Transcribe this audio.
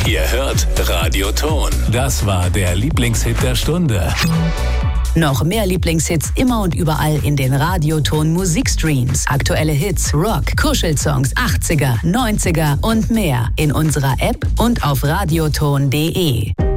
Ihr hört Radio Ton. Das war der Lieblingshit der Stunde. Noch mehr Lieblingshits immer und überall in den Radioton Musikstreams. Aktuelle Hits, Rock, Kuschelsongs, 80er, 90er und mehr in unserer App und auf radioton.de.